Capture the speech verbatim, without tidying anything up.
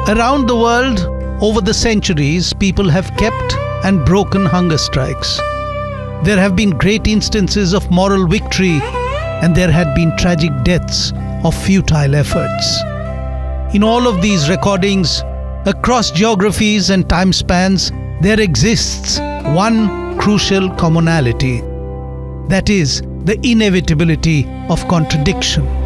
Around the world, over the centuries, people have kept and broken hunger strikes. There have been great instances of moral victory, and there had been tragic deaths of futile efforts. In all of these recordings, across geographies and time spans, there exists one crucial commonality. That is the inevitability of contradiction.